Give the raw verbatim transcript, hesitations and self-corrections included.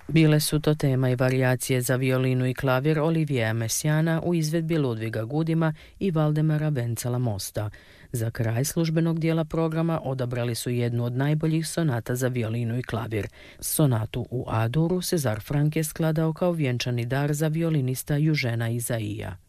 Bile su to tema i varijacije za violinu i klavir Olivija Messiana u izvedbi Ludviga Gudima i Valdemara Vencela Mosta. Za kraj službenog dijela programa odabrali su jednu od najboljih sonata za violinu i klavir. Sonatu u A-duru Cezar Franck je skladao kao vjenčani dar za violinista Južena Izaija.